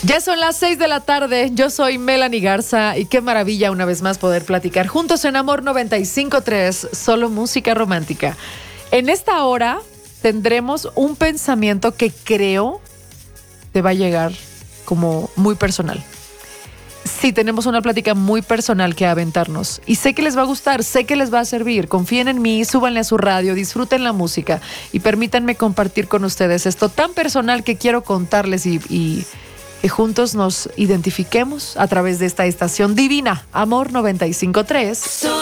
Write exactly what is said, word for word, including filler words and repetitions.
Ya son las seis de la tarde, yo soy Melanie Garza y qué maravilla una vez más poder platicar juntos en Amor noventa y cinco punto tres, solo música romántica. En esta hora tendremos un pensamiento que creo te va a llegar como muy personal. Sí, tenemos una plática muy personal que aventarnos y sé que les va a gustar, sé que les va a servir. Confíen en mí, súbanle a su radio, disfruten la música y permítanme compartir con ustedes esto tan personal que quiero contarles y... y que juntos nos identifiquemos a través de esta estación divina, Amor noventa y cinco punto tres.